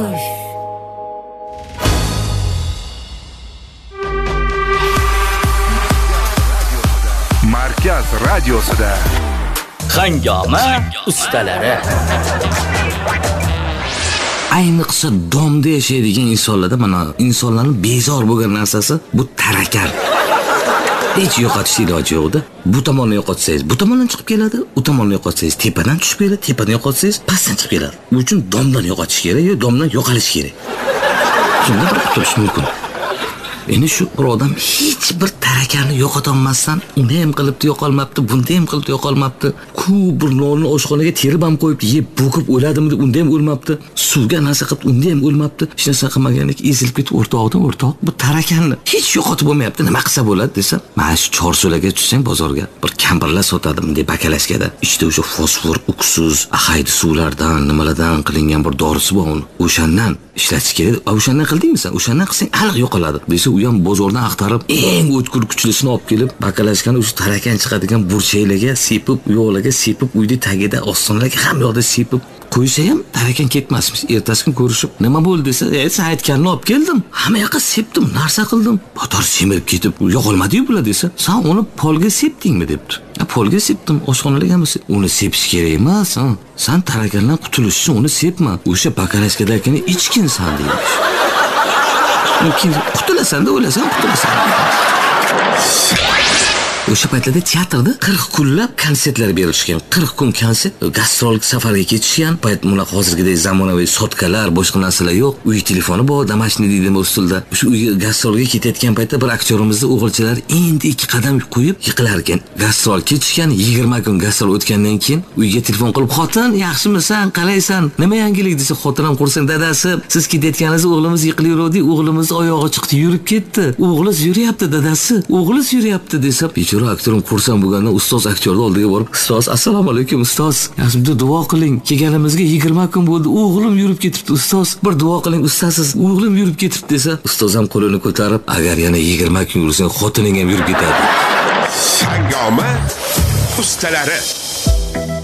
Markaz radiosida Hangoma ustalari. Ayniqsa domda yashaydigan insonlarda mana insonlarning bezor bo'lgan narsasi bu tarakan. Hech yo'qotish iloji yo'qda. Bu tomonni yo'qotsangiz, bu tomondan chiqib keladi, u tomonni yo'qotsangiz, tepadan tushib keladi, tepadan yo'qotsangiz, pastdan chiqib keladi. Bu uchun domdan yo'qotish kerak yo domdan yo'qolish kerak. Shunda bir qutulish mumkin. Endi shu odam hech bir tarakanni yo'qota olmasdan, uni ham qilibdi yo'qolmabdi, bunda ham qilibdi yo'qolmabdi. Bir nonni oshxonaga terib ham qo'yib, yeb bo'kib o'ladimi, unda ham o'lmabdi. Suvga narsa qilib, unda ham o'lmabdi. Hech narsa qilmaganlik ezilib ketib o'rtoqdan o'rtoq bu tarakanni hech yo'qotib bo'lmayapti. Nima qilsa bo'ladi desa, mana shu Chorsularga tushsang bozorga, bir kampirlar sotadi bunday bakalashkada. Ichida o'sha fosfor, uksus, ahaydi suvlardan, nimalardan qilingan bir dorisi bor uni. O'shandan ishlatish kerak. O'shandan qildingmi sen? O'shandan qilsang aniq yo'qoladi. Desa, u ham bozordan axtarib, eng o'tkir kuchlisini olib kelib, bakalashkani o'sha tarakan chiqadigan burchaklarga sepib, yo'qlarga sepib, uyda tagida, ostonlarga ham yo'qda sepib qo'ysa ham tarakan ketmasmiz. Ertasi kun ko'rishib, nima bo'ldi desa, sen aytganini olib keldim. Hamma yoqqa sepdim, narsa qildim. Motor semirib ketib, yo'qolmadi-yu bular desa, sen uni polga sepdingmi debdi. Polga sepdim, oshxonalarga ham uni sepish kerak emas. Sen tarakandan qutulish uchun uni sepma. O'sha bakalashkadagini ichgin san deymish. Mumkin qutulasan da o'lasan, qutulasan. O'sha paytlarda teatrda 40 kunlab konsertlar berilishgan. 40 kun konsert, gastrol safarga ketishgan. Payt bunaqa hozirgidek zamonaviy sotkalar, boshqa narsalar yo'q. Uy telefoni bor, damashni deydimi ustulda. O'sha uyga gastrolga ketayotgan paytda bir aktyorimizni o'g'ilchalar endi 2 qadam qo'yib yiqilar ekan. Gastrol ketishgan, 20 kun gastrol o'tgandan keyin uyga telefon qilib, "Xotin, yaxshimisan? Qalaysan? Nima yangilik?" desa, xotin ham qo'rsin, "Dadasi, siz ketayotganingiz o'g'limiz yiqilaverdi, o'g'limiz oyog'i chiqdi, yurib ketdi. O'g'liz yuryapti, dadasi. O'g'liz yuryapti" desa, aktyorim xursand bo'lganda ustoz aktyorning oldiga borib, "Ustoz, assalomu alaykum ustoz. Yaxshimda duo qiling. Kelganimizga 20 kun bo'ldi. O'g'lim yurib ketibdi ustoz. Bir duo qiling ustasiz. O'g'lim yurib ketibdi" desa, ustoz ham qo'lini ko'tarib, "Agar yana 20 kun yursang, xotining ham yurib ketadi." Hangoma ustalari.